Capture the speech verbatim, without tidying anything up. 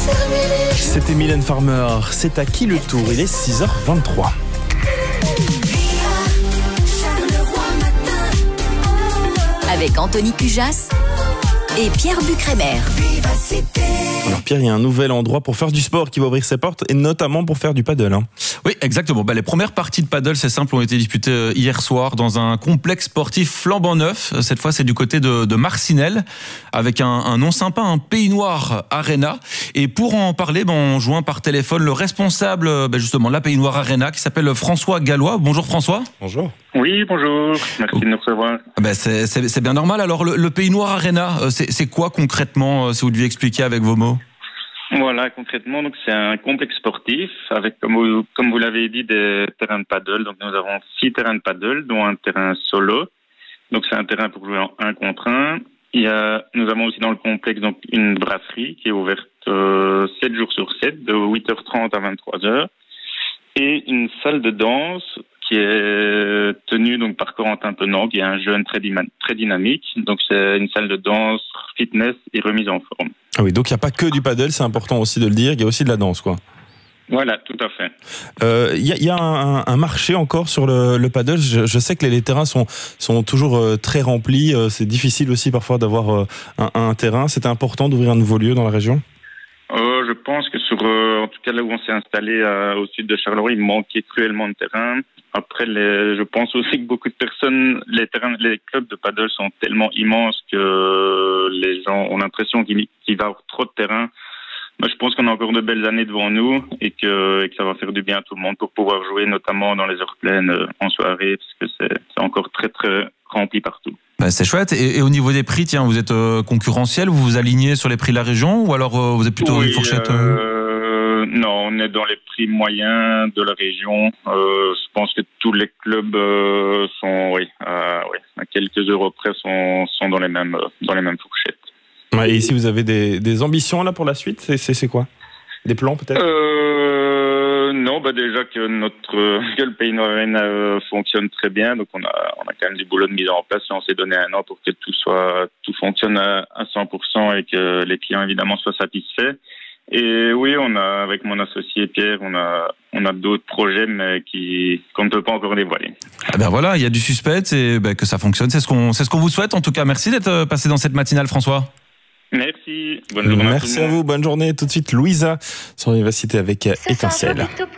C'était Mylène Farmer. C'est à qui le tour? Il est six heures vingt-trois. Avec Anthony Cujas et Pierre Bucrémer. Alors Pierre, il y a un nouvel endroit pour faire du sport qui va ouvrir ses portes, et notamment pour faire du paddle. Hein. Oui, exactement. Bah, les premières parties de paddle, c'est simple, ont été disputées hier soir dans un complexe sportif flambant neuf. Cette fois, c'est du côté de, de Marcinelle, avec un, un nom sympa, un Pays Noir Arena. Et pour en parler, bah, on joint par téléphone le responsable, bah, justement, de la Pays Noir Arena, qui s'appelle François Gallois. Bonjour François. Bonjour. Oui, bonjour. Merci de nous recevoir. Bah, c'est, c'est, c'est bien normal. Alors, le, le Pays Noir Arena, c'est, c'est quoi concrètement, si vous deviez expliquer avec vos mots? Voilà, concrètement, donc c'est un complexe sportif avec, comme vous, comme vous l'avez dit, des terrains de paddle. Donc nous avons six terrains de paddle, dont un terrain solo. Donc c'est un terrain pour jouer en un contre un. Il y a, nous avons aussi dans le complexe donc une brasserie qui est ouverte euh, sept jours sur sept, de huit heures trente à vingt-trois heures, et une salle de danse qui est tenue donc par Corentin Penant, qui est un jeune très, dyma- très dynamique. Donc c'est une salle de danse, fitness et remise en forme. Ah oui, donc il n'y a pas que du paddle, c'est important aussi de le dire, il y a aussi de la danse, quoi. Voilà, tout à fait. Il euh, y a, y a un, un marché encore sur le, le paddle. Je, je sais que les, les terrains sont, sont toujours euh, très remplis. Euh, c'est difficile aussi parfois d'avoir euh, un, un terrain. C'était important d'ouvrir un nouveau lieu dans la région? euh, Je pense que sur, euh, en tout cas là où on s'est installé euh, au sud de Charleroi, il manquait cruellement de terrain. Après, les, je pense aussi que beaucoup de personnes, les terrains, les clubs de paddle sont tellement immenses que les gens ont l'impression qu'il, qu'il va y avoir trop de terrain. Moi, je pense qu'on a encore de belles années devant nous et que, et que ça va faire du bien à tout le monde pour pouvoir jouer, notamment dans les heures pleines, euh, en soirée, parce que c'est, c'est encore très, très rempli partout. Ben c'est chouette. Et, et au niveau des prix, tiens, vous êtes euh, concurrentiel, vous vous alignez sur les prix de la région ou alors euh, vous êtes plutôt dans oui, une fourchette euh... euh... Non, on est dans les prix moyens de la région. Euh, je pense que tous les clubs euh, sont, oui, euh, oui, à quelques euros près, sont, sont dans les mêmes, dans les mêmes fourchettes. Ouais, et ici, vous avez des, des ambitions là pour la suite? C'est, c'est, c'est quoi? Des plans peut-être? euh, Non, bah déjà que notre que le Pays Noir Arena euh, fonctionne très bien, donc on a on a quand même du boulot de mise en place et on s'est donné un an pour que tout soit tout fonctionne à, à cent pour cent et que les clients évidemment soient satisfaits. Et oui, on a, avec mon associé Pierre, on a, on a d'autres projets, mais qui, qu'on ne peut pas encore dévoiler. Ah ben voilà, il y a du suspense et ben que ça fonctionne. C'est ce qu'on, c'est ce qu'on vous souhaite. En tout cas, merci d'être passé dans cette matinale, François. Merci. Bonne journée. Merci à, à vous. Bonne journée. Tout de suite, Louisa, son université avec Étincelle.